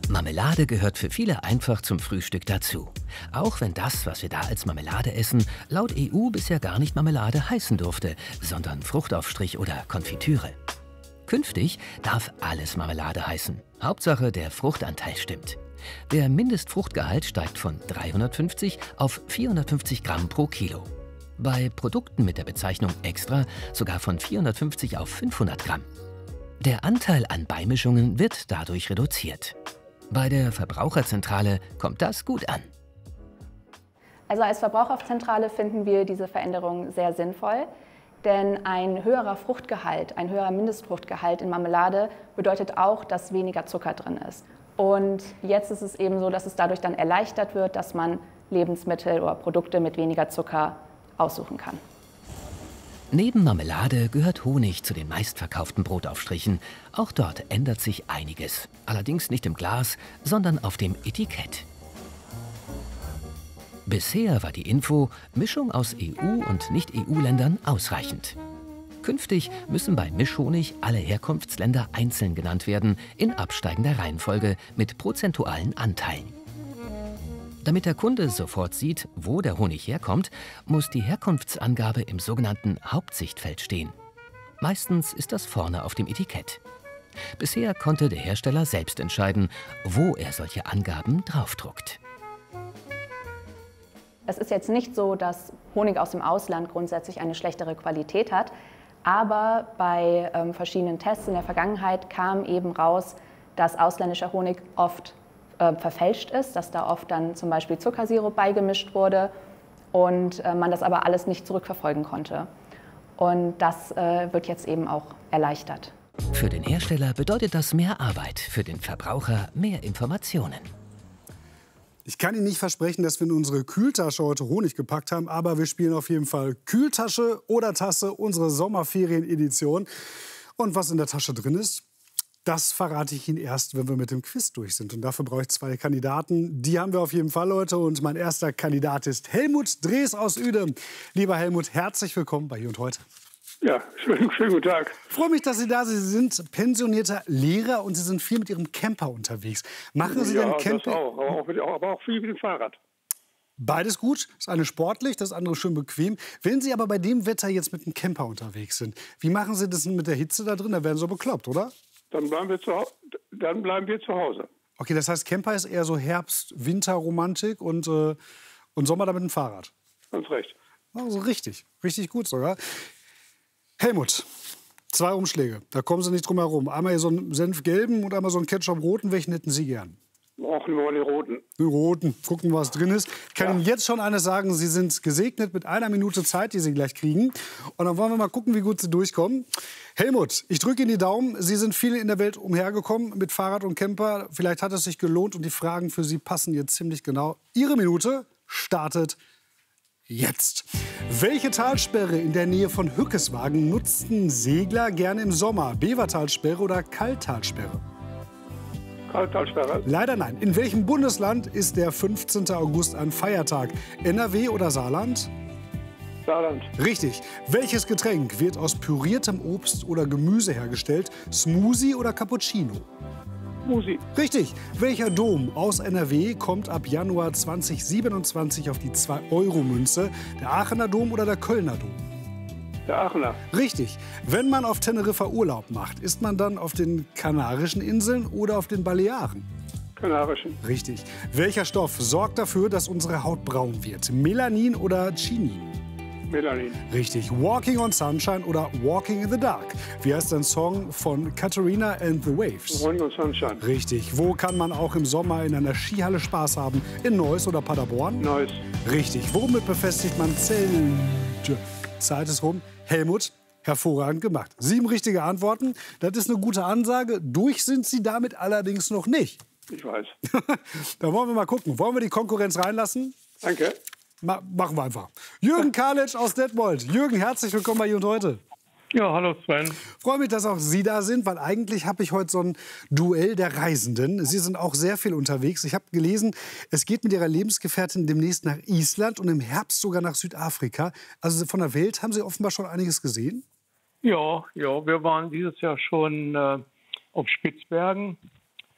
Marmelade gehört für viele einfach zum Frühstück dazu. Auch wenn das, was wir da als Marmelade essen, laut EU bisher gar nicht Marmelade heißen durfte, sondern Fruchtaufstrich oder Konfitüre. Künftig darf alles Marmelade heißen. Hauptsache, der Fruchtanteil stimmt. Der Mindestfruchtgehalt steigt von 350 auf 450 Gramm pro Kilo. Bei Produkten mit der Bezeichnung Extra sogar von 450 auf 500 Gramm. Der Anteil an Beimischungen wird dadurch reduziert. Bei der Verbraucherzentrale kommt das gut an. Also als Verbraucherzentrale finden wir diese Veränderung sehr sinnvoll, denn ein höherer Fruchtgehalt, ein höherer Mindestfruchtgehalt in Marmelade bedeutet auch, dass weniger Zucker drin ist. Und jetzt ist es eben so, dass es dadurch dann erleichtert wird, dass man Lebensmittel oder Produkte mit weniger Zucker aussuchen kann. Neben Marmelade gehört Honig zu den meistverkauften Brotaufstrichen. Auch dort ändert sich einiges. Allerdings nicht im Glas, sondern auf dem Etikett. Bisher war die Info Mischung aus EU- und Nicht-EU-Ländern ausreichend. Künftig müssen bei Mischhonig alle Herkunftsländer einzeln genannt werden, in absteigender Reihenfolge mit prozentualen Anteilen. Damit der Kunde sofort sieht, wo der Honig herkommt, muss die Herkunftsangabe im sogenannten Hauptsichtfeld stehen. Meistens ist das vorne auf dem Etikett. Bisher konnte der Hersteller selbst entscheiden, wo er solche Angaben draufdruckt. Es ist jetzt nicht so, dass Honig aus dem Ausland grundsätzlich eine schlechtere Qualität hat, aber bei verschiedenen Tests in der Vergangenheit kam eben raus, dass ausländischer Honig oft verfälscht ist, dass da oft dann zum Beispiel Zuckersirup beigemischt wurde und man das aber alles nicht zurückverfolgen konnte. Und das wird jetzt eben auch erleichtert. Für den Hersteller bedeutet das mehr Arbeit, für den Verbraucher mehr Informationen. Ich kann Ihnen nicht versprechen, dass wir in unsere Kühltasche heute Honig gepackt haben, aber wir spielen auf jeden Fall Kühltasche oder Tasse, unsere Sommerferien-Edition. Und was in der Tasche drin ist, das verrate ich Ihnen erst, wenn wir mit dem Quiz durch sind. Und dafür brauche ich 2 Kandidaten. Die haben wir auf jeden Fall heute. Und mein erster Kandidat ist Helmut Drees aus Uedem. Lieber Helmut, herzlich willkommen bei Hier und Heute. Ja, schönen guten Tag. Ich freue mich, dass Sie da sind. Sie sind pensionierter Lehrer und Sie sind viel mit Ihrem Camper unterwegs. Machen Sie denn Camping? Das auch, aber auch viel mit dem Fahrrad. Beides gut. Das eine sportlich, das andere schön bequem. Wenn Sie aber bei dem Wetter jetzt mit dem Camper unterwegs sind, wie machen Sie das denn mit der Hitze da drin? Da werden Sie so bekloppt, oder? Dann bleiben wir zu Hause. Okay, das heißt, Camper ist eher so Herbst-Winter-Romantik und Sommer da mit dem Fahrrad. Ganz recht. Also richtig gut sogar. Helmut, 2 Umschläge, da kommen Sie nicht drum herum. Einmal so einen Senfgelben und einmal so einen Ketchup-roten. Welchen hätten Sie gern? Brauchen wir mal den roten. Den roten. Gucken, was drin ist. Ich kann Ihnen jetzt schon eines sagen, Sie sind gesegnet mit 1 Minute Zeit, die Sie gleich kriegen. Und dann wollen wir mal gucken, wie gut Sie durchkommen. Helmut, ich drücke Ihnen die Daumen. Sie sind viel in der Welt umhergekommen mit Fahrrad und Camper. Vielleicht hat es sich gelohnt und die Fragen für Sie passen jetzt ziemlich genau. Ihre Minute startet jetzt. Welche Talsperre in der Nähe von Hückeswagen nutzten Segler gerne im Sommer? Bevertalsperre oder Kalttalsperre? Kalttalsperre. Leider nein. In welchem Bundesland ist der 15. August ein Feiertag? NRW oder Saarland? Saarland. Richtig. Welches Getränk wird aus püriertem Obst oder Gemüse hergestellt? Smoothie oder Cappuccino? Smoothie. Richtig. Welcher Dom aus NRW kommt ab Januar 2027 auf die 2-Euro-Münze? Der Aachener Dom oder der Kölner Dom? Der Aachener. Richtig. Wenn man auf Teneriffa Urlaub macht, ist man dann auf den Kanarischen Inseln oder auf den Balearen? Kanarischen. Richtig. Welcher Stoff sorgt dafür, dass unsere Haut braun wird? Melanin oder Chinin? Melanin. Richtig. Walking on Sunshine oder Walking in the Dark? Wie heißt ein Song von Katarina and the Waves? Walking on Sunshine. Richtig. Wo kann man auch im Sommer in einer Skihalle Spaß haben? In Neuss oder Paderborn? Neuss. Richtig. Womit befestigt man Zelte? Zeit ist rum. Helmut, hervorragend gemacht. 7 richtige Antworten. Das ist eine gute Ansage. Durch sind Sie damit allerdings noch nicht. Ich weiß. Da wollen wir mal gucken. Wollen wir die Konkurrenz reinlassen? Danke. Machen wir einfach. Jürgen Kalic aus Detmold. Jürgen, herzlich willkommen bei Hier und Heute. Ja, hallo Sven. Freue mich, dass auch Sie da sind, weil eigentlich habe ich heute so ein Duell der Reisenden. Sie sind auch sehr viel unterwegs. Ich habe gelesen, es geht mit Ihrer Lebensgefährtin demnächst nach Island und im Herbst sogar nach Südafrika. Also von der Welt haben Sie offenbar schon einiges gesehen? Ja, wir waren dieses Jahr schon auf Spitzbergen